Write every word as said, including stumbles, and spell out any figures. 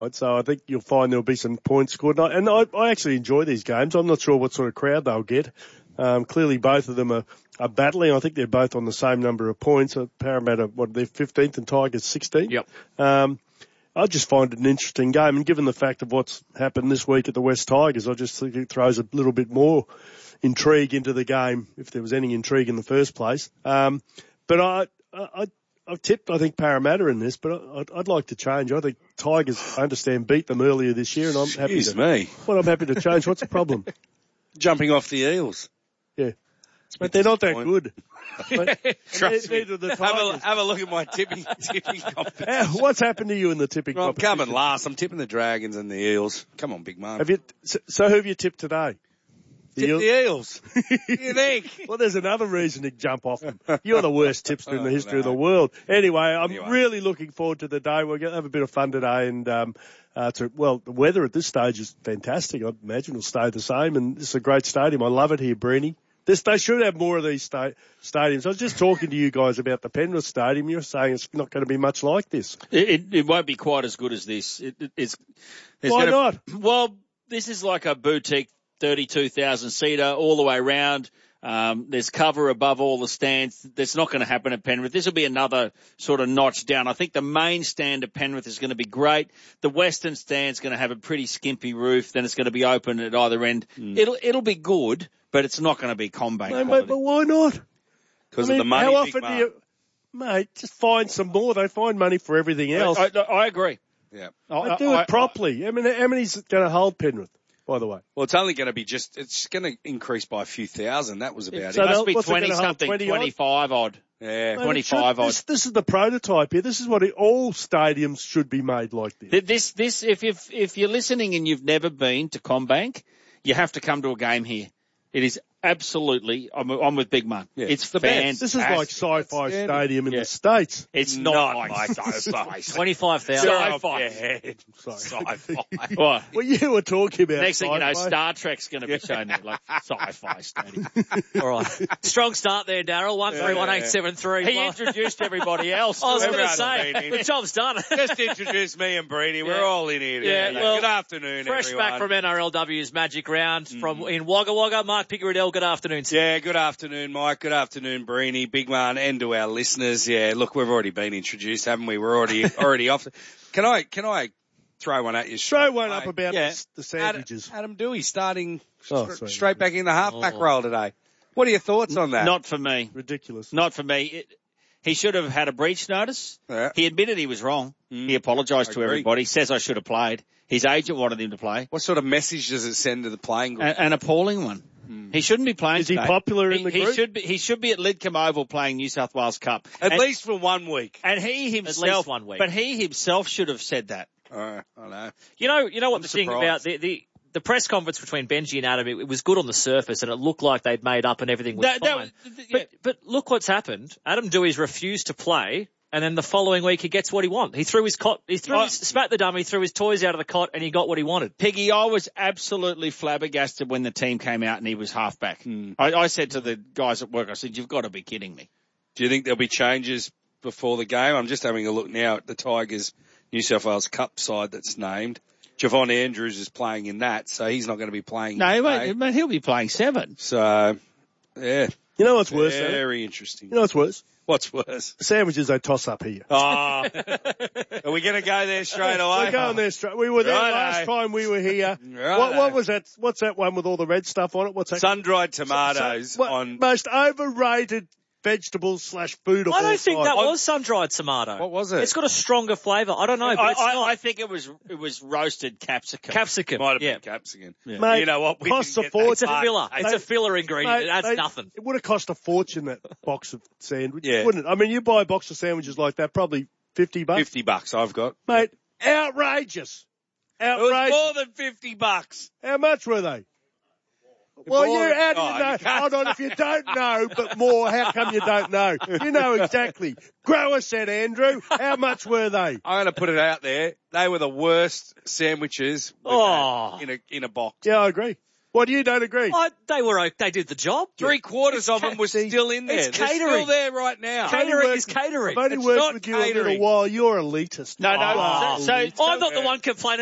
So I think you'll find there'll be some points scored. And I, I actually enjoy these games. I'm not sure what sort of crowd they'll get. Um, clearly both of them are, are battling. I think they're both on the same number of points. Parramatta, what, they're fifteenth and Tigers sixteenth. Yep. Um, I just find it an interesting game. And given the fact of what's happened this week at the West Tigers, I just think it throws a little bit more intrigue into the game, if there was any intrigue in the first place. Um, but I, I, I've tipped, I think, Parramatta in this, but I'd, I'd like to change. I think Tigers, I understand, beat them earlier this year, and I'm happy Excuse to. me. Well, I'm happy to change. What's the problem? Jumping off the Eels. Yeah. But they're not that good. Trust me. Neither the Have a, Tigers. have a look at my tipping, tipping competition. Uh, What's happened to you in the tipping Well, I'm competition? coming last. I'm tipping the Dragons and the Eels. Come on, big man. Have you, so, so who have you tipped today? Tip Eels? the Eels. You think? Well, there's another reason to jump off them. You're the worst tipster in the Oh, history no. of the world. Anyway, I'm Anyway. really looking forward to the day. We're going to have a bit of fun today. And, um, uh, to, well, the weather at this stage is fantastic. I imagine it'll stay the same. And this is a great stadium. I love it here, Breeny. This, they should have more of these sta- stadiums. I was just talking to you guys about the Penrith Stadium. You're saying it's not going to be much like this. It, it, it won't be quite as good as this. It, it, it's, there's Why gonna, not? Well, this is like a boutique thirty-two thousand seater all the way around. Um, there's cover above all the stands. That's not going to happen at Penrith. This will be another sort of notch down. I think the main stand at Penrith is going to be great. The western stand's going to have a pretty skimpy roof. Then it's going to be open at either end. Mm. It'll it'll be good, but it's not going to be Combank. No, mate, but why not? Because I mean, of the money, how big often man. do you, mate, just find some more. They find money for everything else. I, I, I agree. Yeah. I, do it properly. I mean, how many's going to hold Penrith, by the way? Well, it's only going to be just, it's going to increase by a few thousand. That was about So It it. must be what's it twenty gonna hold, something, twenty odd? twenty-five odd. Yeah. Mate, twenty-five it should- odd. This, this is the prototype here. This is what it, all stadiums should be made like this. Th- This, this, if, if, if you're listening and you've never been to Combank, you have to come to a game here. It is absolutely, I'm, I'm with Big Man. Yeah, It's it's the fantastic. best. This is like Sci-Fi That's Stadium in Yeah. the States. It's Not not, like like sci-fi. twenty-five thousand. Sci-fi. Yeah. Sorry. Sci-fi. What? Well, you were talking about Next thing you know, sci-fi. Star Trek's going to be shown there, like sci-fi stadium. All right. Strong start there, Daryl. One three one eight seven three. He introduced everybody else. I was going to Everyone say, will be in. the job's done. Just introduce me and Breedy. We're Yeah. all in here. Yeah, together. well, Good afternoon, Fresh everyone. back from N R L W's Magic Round from in Wagga Wagga. Mark Pickeriddell, good afternoon. sir. Yeah, good afternoon, Mike. Good afternoon, Breeny, Big Man, and to our listeners. Yeah, look, we've already been introduced, haven't we? We're already already off. Can I can I throw one at you? Throw one Mate? up about Yeah. the, the sandwiches. Adam, Adam Dewey starting Oh, str- sorry. straight back in the halfback Oh. role today. What are your thoughts on that? Not for me. Ridiculous. Not for me. It, he should have had a breach notice. Yeah. He admitted he was wrong. Mm. He apologised I to agree. everybody. Says I should have played. His agent wanted him to play. What sort of message does it send to the playing group? A- An appalling one. He shouldn't be playing Is he today. popular in He- the he group? should be. He should be at Lidcombe Oval playing New South Wales Cup. At and, least for one week. and he himself, least one week. but he himself should have said that. Uh, I know. You know, you know what I'm the thing surprised. about the, the the press conference between Benji and Adam, it, it was good on the surface and it looked like they'd made up and everything was That- that fine. was- th- but, but look what's happened. Adam Dewey's refused to play. And then the following week he gets what he wants. He threw his cot, he threw Oh. his, spat the dummy, threw his toys out of the cot and he got what he wanted. Piggy, I was absolutely flabbergasted when the team came out and he was halfback. Hmm. I, I said to the guys at work, I said, "You've got to be kidding me." Do you think there'll be changes before the game? I'm just having a look now at the Tigers New South Wales Cup side that's named. Javon Andrews is playing in that, so he's not going to be playing. No, he today. won't, but he'll be playing seven. So, yeah, You know what's worse, though? very interesting. You know what's worse? What's worse? The sandwiches they toss up here. Oh, are we going to go there straight away? We're going there straight. We were there Righto. last time we were here. Righto. What, what was that? What's that one with all the red stuff on it? What's that? Sun-dried tomatoes What- on. most overrated vegetables slash food of I all don't think time. that was sun-dried tomato. What was it? It's got a stronger flavour. I don't know, but I, it's I, not. I think it was it was roasted capsicum. Capsicum. Might have yeah. been capsicum. Mate, You know what? We costs didn't a get that fortune. It's a far. filler. It's Mate, a filler ingredient. Mate, it adds they- nothing. It would have cost a fortune, that box of sandwiches, Yeah. wouldn't it? I mean, you buy a box of sandwiches like that, probably fifty bucks. Fifty bucks I've got. Mate, outrageous. It was Outrageous. more than fifty bucks. How much were they? Well, More you, than- how do you oh, know? you can't Hold on, if you don't know, but more, how come you don't know? You know exactly. Grower said, Andrew, how much were they? I'm going to put it out there. They were the worst sandwiches we've Oh. had in a in a box. Yeah, I agree. What, you don't agree? Oh, they were, they did the job. Three quarters of them were still in there. It's They're catering. still there right now. Catering worked- is catering. I've only It's worked not with you a catering. little while. You're elitist. No, no. Oh, so, so I'm not the one complaining